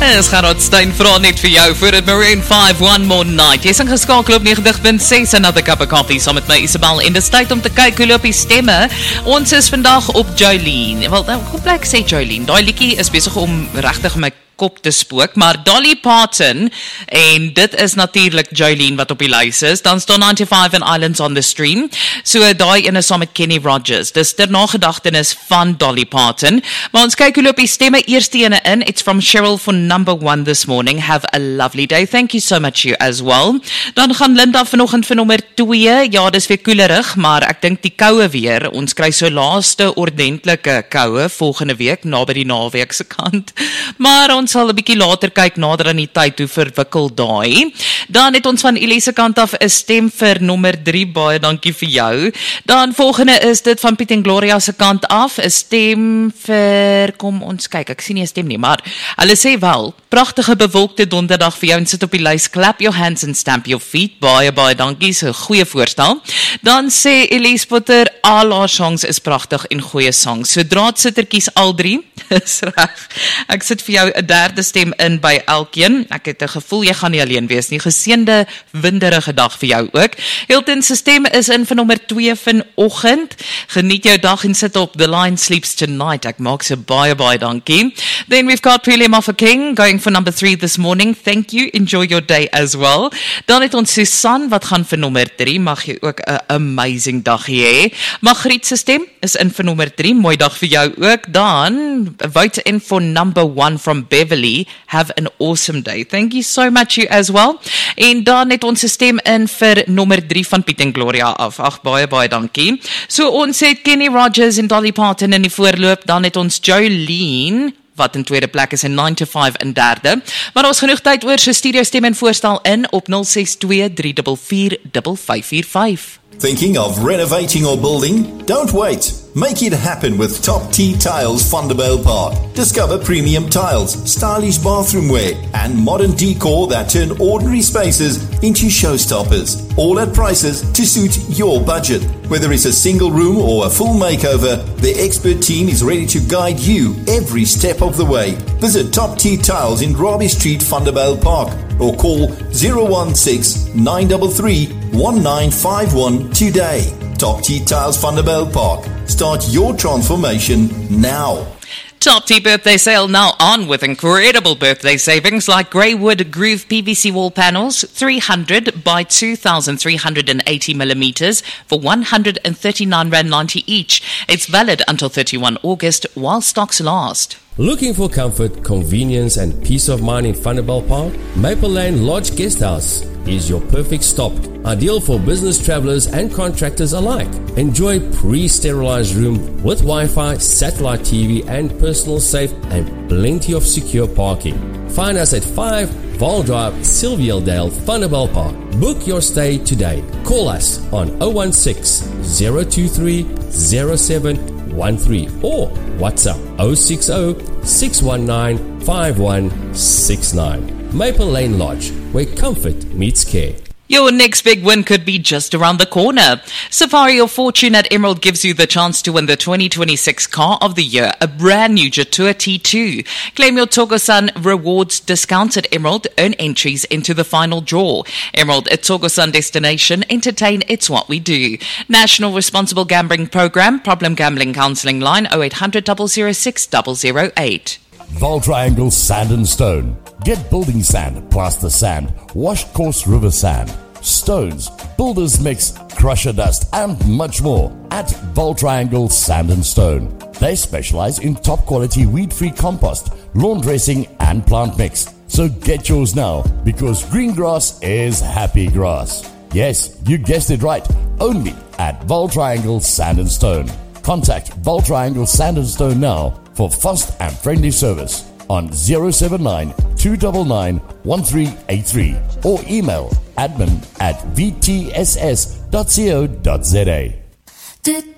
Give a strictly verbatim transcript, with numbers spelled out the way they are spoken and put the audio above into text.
is Gerard Stein vra net vir jou vir het Maroon five One More Night. Jy is ingeskakel op ninety point six Another Cup of Coffee saam met my Isabel en dit is tyd om te kyk hoe loop die stemme. Ons is vandag op Jolene. Wel, nou, hoe bly ek sê Jolene? Daai liedjie is besig om regtig my kop te spook, maar Dolly Parton, en dit is natuurlijk Jolene wat op die lys is, dan staan ninety-five and Islands on the Stream, so daai ene saam met Kenny Rogers, dis ter nagedagtenis van Dolly Parton, maar ons kyk hoe loop die stemme, eerste ene in, it's from Cheryl for number one this morning, have a lovely day, thank you so much you as well, dan gaan Linda vanoggend vir nommer two, ja dis weer koelerig, maar ek dink die koue weer, ons kry so laaste ordentlike koue, volgende week, na by die naweekse kant, maar ons sal 'n bietjie later kyk nader aan die tyd hoe verwikkel daai. Dan het ons van Elise kant af 'n stem vir nommer three, baie dankie vir jou. Dan volgende is dit van Piet en Gloria se kant af, 'n stem vir, kom ons kyk, ek sien nie 'n stem nie, maar hulle sê wel, pragtige bewolkte donderdag vir jou en sit op die lys, clap your hands and stamp your feet, baie baie dankie, so 'n goeie voorstel. Dan sê Elise Potter, al haar songs is pragtig en goeie songs, so draadsittertjies al drie, is reg, ek sit vir jou 'n derde stem in by elkeen, ek het 'n gevoel jy gaan nie alleen wees nie, geseënde winderige dag vir jou ook. Hilton se stem is in vir nommer two vanoggend, geniet jou dag en sit op The Lion Sleeps Tonight, ek maak so baie baie dankie. Then we've got William of a King going for number three this morning, thank you, enjoy your day as well. Dan het ons Susan wat gaan vir nommer three, mag jy ook 'n amazing dag hê. Margriet se stem is in vir nommer three, mooi dag vir jou ook. Dan vote in for number one from Beverly, have an awesome day. Thank you so much you as well. En dan het ons 'n stem in vir nommer three van Piet en Gloria af. Ag baie baie dankie. So ons het Kenny Rogers en Dolly Parton in die voorloop, dan het ons Jolene wat in tweede plek is en nine to five in derde. Maar ons genoeg tyd oor so studio stem en voorstel in op zero six two three four four five five four five. Thinking of renovating or building? Don't wait. Make it happen with Top T Tiles Vanderbijl Park. Discover premium tiles, stylish bathroomware, and modern decor that turn ordinary spaces into showstoppers. All at prices to suit your budget. Whether it's a single room or a full makeover, the expert team is ready to guide you every step of the way. Visit Top T Tiles in Robbie Street, Vanderbijl Park, or call zero one six nine three three one nine five one today. Top T Tiles Vanderbijl Park. Start your transformation now. Top T birthday sale now on with incredible birthday savings like Greywood Groove P V C wall panels, three hundred by two thousand three hundred eighty millimeters for one hundred thirty-nine rand ninety each. It's valid until thirty-first of August while stocks last. Looking for comfort, convenience and peace of mind in Vanderbijl Park? Maple Lane Lodge Guesthouse is your perfect stop. Ideal for business travelers and contractors alike. Enjoy pre-sterilized room with Wi-Fi, satellite T V and personal safe and plenty of secure parking. Find us at five Val Drive, Sylvialdale, Vanderbijl Park. Book your stay today. Call us on zero one six zero two three zero seven one three or WhatsApp zero six zero six one nine five one six nine. Maple Lane Lodge, where comfort meets care. Your next big win could be just around the corner. Safari of Fortune at Emerald gives you the chance to win the twenty twenty-six Car of the Year, a brand new Jetour T two. Claim your Togosan rewards discounts at Emerald. Earn entries into the final draw. Emerald, a Togosan destination. Entertain, it's what we do. National Responsible Gambling Program. Problem Gambling Counselling Line oh eight hundred, zero zero six, zero zero eight. Val Triangle Sand and Stone. Get building sand, plaster sand, washed coarse river sand, stones, builder's mix, crusher dust, and much more at Val Triangle Sand and Stone. They specialize in top quality weed-free compost, lawn dressing, and plant mix. So get yours now, because green grass is happy grass. Yes, you guessed it right. Only at Val Triangle Sand and Stone. Contact Val Triangle Sand and Stone now for fast and friendly service on zero seven nine two nine nine one three eight three or email admin at v t s s dot co dot z a.